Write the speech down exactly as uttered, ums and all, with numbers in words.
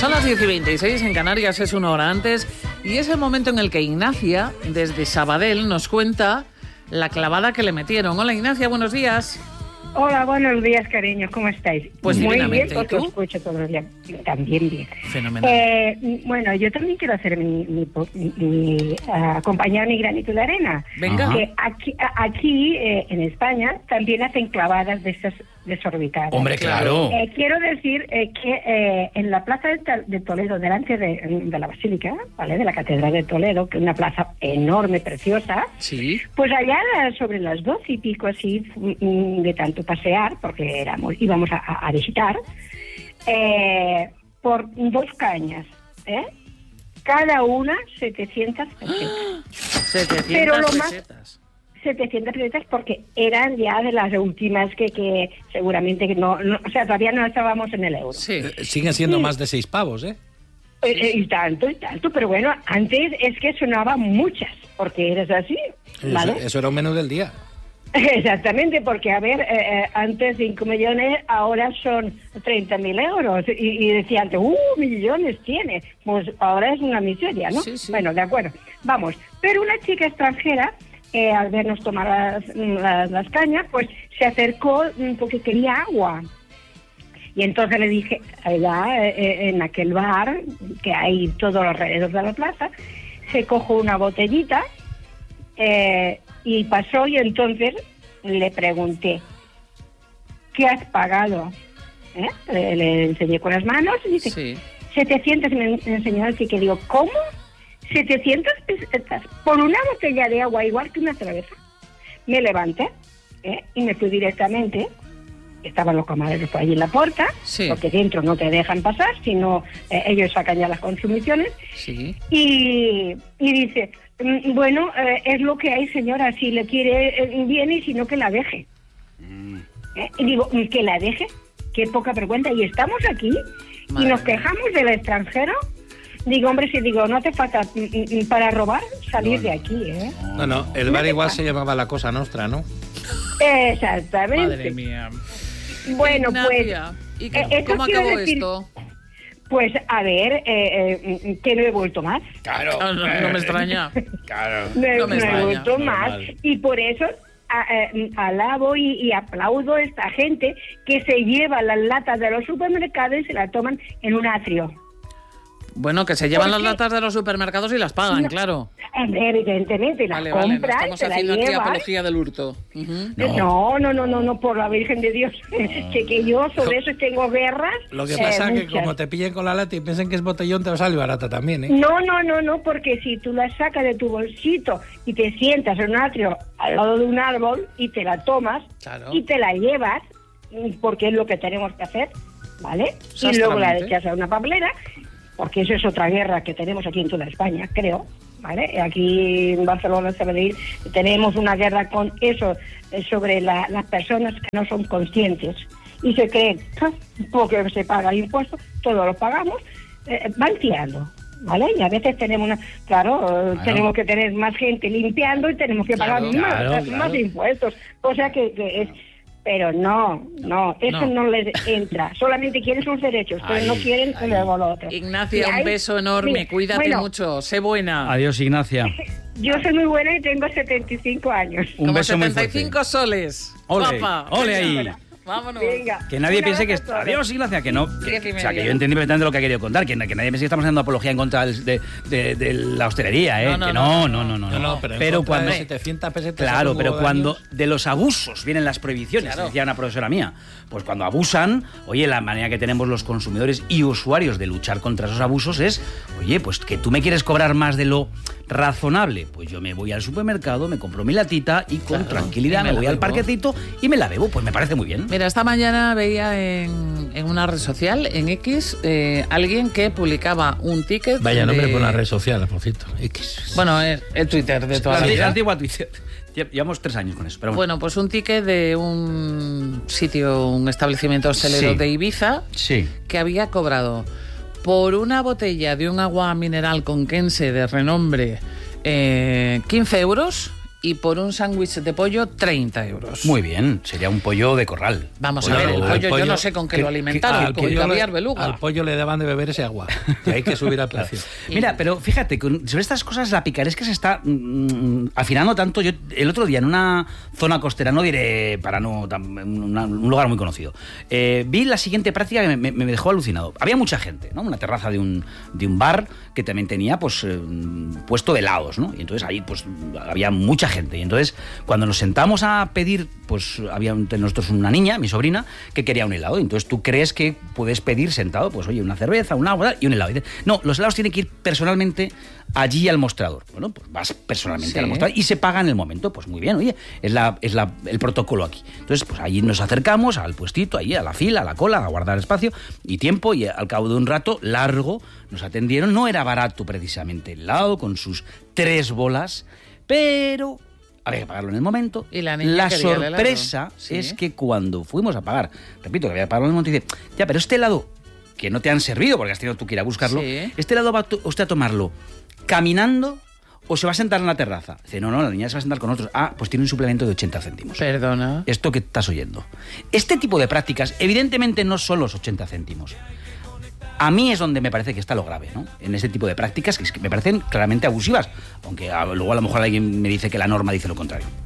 Son las diez y veintiséis, en Canarias es una hora antes, y es el momento en el que Ignacia, desde Sabadell, nos cuenta la clavada que le metieron. Hola Ignacia, buenos días. Hola, buenos días, cariño, ¿cómo estáis? Pues muy divinamente. bien, porque ¿Y tú? os escucho todos los días. También bien. Fenomenal. Eh, bueno, yo también quiero hacer mi, mi, mi, mi uh, acompañar mi granito de arena. Venga. Que aquí, a, aquí eh, en España también hacen clavadas de estas desorbitadas. Hombre, claro. Eh, quiero decir eh, que eh, en la plaza de, de Toledo, delante de, de la Basílica, ¿vale? De la Catedral de Toledo, que es una plaza enorme, preciosa. Sí. Pues allá sobre las doce y pico así, de tanto pasear, porque éramos, íbamos a, a visitar, eh, por dos cañas, ¿eh? Cada una setecientas pesetas. setecientas Pero lo más- pesetas. setecientas pesetas porque eran ya de las últimas que, que seguramente que no, no, o sea, todavía no estábamos en el euro. Sí. Eh, siguen siendo Sí. más de seis pavos, ¿eh? Eh, eh, y tanto, y tanto, pero bueno, antes es que sonaban muchas, porque eres así, ¿vale? Eso, eso era un menú del día. Exactamente, porque a ver, eh, eh, antes cinco millones, ahora son treinta mil euros. Y, y decía antes, ¡uh, millones tiene! Pues ahora es una miseria, ¿no? Sí, sí. Bueno, de acuerdo, vamos. Pero una chica extranjera, eh, al vernos tomar las, las, las cañas, pues se acercó mm, porque quería agua. Y entonces le dije, allá eh, en aquel bar, que hay todo alrededor de la plaza, se cojo una botellita, eh, y pasó, y entonces le pregunté, ¿qué has pagado? ¿Eh? Le, le enseñé con las manos y dice, Sí. setecientos, y me enseñó así que digo, ¿cómo? setecientas pesetas por una botella de agua igual que una cerveza. Me levanté, ¿eh? Y me fui directamente. Estaban los camareros por allí en la puerta, Sí. porque dentro no te dejan pasar, sino eh, ellos sacan ya las consumiciones. Sí. Y, y dice, "Mm, bueno, eh, es lo que hay, señora, si le quiere eh, bien y si no, que la deje". ¿Eh? Y digo, "¿Y que la deje? Qué poca vergüenza. Y estamos aquí Madre y nos mía. quejamos del extranjero". Digo, hombre, si digo, no te falta mm, mm, para robar, salir de aquí, ¿eh? No, no, el bar igual se llamaba La Cosa Nostra, ¿no? Exactamente. Madre mía. Bueno, Ignacia, ¿y pues... qué- eh, cómo quiero acabó decir- esto? Pues, a ver, eh, eh, que no he vuelto más. Claro. No, no, no me extraña. Claro. No, he- No me no he extraña. vuelto más. Normal. Y por eso a- eh, alabo y, y aplaudo a esta gente que se lleva las latas de los supermercados y se las toman en un atrio. Bueno, que se llevan las Porque- latas de los supermercados y las pagan, No. claro. Evidentemente, las Vale, vale, no compras, estamos te las haciendo aquí llevas. apología del hurto. Ujú. No, no, no, no, no, por la Virgen de Dios. que, que yo sobre eso tengo guerras. Lo que eh, pasa es que muchas. como te pillen con la lata y piensen que es botellón, te va a salir barata también, ¿eh? No, no, no, no, porque si tú la sacas de tu bolsito y te sientas en un atrio al lado de un árbol y te la tomas Claro. y te la llevas, porque es lo que tenemos que hacer, ¿vale? Y luego la Exactamente. echas a una papelera, porque eso es otra guerra que tenemos aquí en toda España, creo, ¿vale? Aquí en Barcelona, Sabadell, tenemos una guerra con eso, eh, sobre la- las personas que no son conscientes y se creen, "Ah, porque se paga impuestos, todos los pagamos", eh, van tirando, ¿vale? Y a veces tenemos una, claro, eh, Claro. tenemos que tener más gente limpiando y tenemos que pagar Claro, más, claro, más claro. impuestos, cosa que, que es... Pero no, no, eso No. no, les entra. Solamente quieren sus derechos, pero Ahí, no quieren ahí. luego lo otro. Ignacia, Y un ahí- beso enorme. mira, Cuídate bueno, mucho. Sé buena. Adiós, Ignacia. Yo soy muy buena y tengo setenta y cinco años. Un Como beso muy setenta y fuerte. cinco soles. Ole, Guapa. ole Venga, ahí. Vámonos. Venga. Que nadie Un piense que... abrazo a todos. Adiós, Ignacia, que no... que- Diez y o sea, que media. yo entendí perfectamente lo que ha querido contar, que, que nadie piense que estamos haciendo apología en contra del- de, de- de la hostelería, ¿eh? No, no, que no, no, no, no, no. No, no, pero, en pero contra de cuando... setecientas pesetas Claro, hace un pero huevo de cuando años. de los abusos vienen las prohibiciones, Claro. decía una profesora mía, pues cuando abusan, oye, la manera que tenemos los consumidores y usuarios de luchar contra esos abusos es, oye, pues que tú me quieres cobrar más de lo razonable, pues yo me voy al supermercado, me compro mi latita y con Claro, tranquilidad y me me la voy al bebo. parquecito y me la bebo, pues me parece muy bien. Mira, esta mañana veía en, en una red social, en X, eh, alguien que publicaba un ticket. Vaya nombre de- por una red social, por cierto. X. Bueno, es el Twitter de toda la La vida. antigua Twitter. Lle- Llevamos tres años con eso, pero bueno. Bueno, pues un ticket de un sitio, un establecimiento hostelero Sí. de Ibiza, Sí. que había cobrado por una botella de un agua mineral conquense de renombre eh, quince euros y por un sándwich de pollo treinta euros. Muy bien, sería un pollo de corral. Vamos Pollo- a ver, el al pollo, yo pollo- no sé con qué que- lo que alimentaron, al con pollo le- caviar beluga. Al pollo le daban de beber ese agua. Y hay que subir al precio. Mira, pero fíjate, con- sobre estas cosas la picaresca se está mm, afinando tanto. Yo el otro día en una zona costera, no diré para no tan- una- un lugar muy conocido, eh, vi la siguiente práctica que me, me- me dejó alucinado. Había mucha gente, ¿no? Una terraza de un, de un bar que también tenía pues eh, puesto de helados, ¿no? Y entonces ahí pues había mucha gente. Y entonces cuando nos sentamos a pedir, pues había entre nosotros una niña, mi sobrina, que quería un helado. Y entonces tú crees que puedes pedir sentado, pues oye, una cerveza, un agua y un helado. Y dice, no, los helados tienen que ir personalmente allí al mostrador. Bueno, pues vas personalmente Sí. al mostrador y se paga en el momento. Pues muy bien, oye, es la es la, el protocolo aquí. Entonces, pues allí nos acercamos al puestito, ahí a la fila, a la cola, a guardar espacio y tiempo. Y al cabo de un rato largo nos atendieron. No era barato precisamente el helado con sus tres bolas, pero había que pagarlo en el momento. Y la niña quería el helado. sorpresa Sí. es que cuando fuimos a pagar, repito, que había que pagarlo en el momento, dice, ya, pero este helado que no te han servido porque has tenido tú que ir a buscarlo, Sí. este helado va tu- usted a tomarlo caminando o se va a sentar en la terraza. Dice, no, no, la niña se va a sentar con nosotros. Ah, pues tiene un suplemento de ochenta céntimos. Perdona. Esto que estás oyendo. Este tipo de prácticas, evidentemente, no son los ochenta céntimos. A mí es donde me parece que está lo grave, ¿no? En este tipo de prácticas que, es que me parecen claramente abusivas, aunque a- luego a lo mejor alguien me dice que la norma dice lo contrario.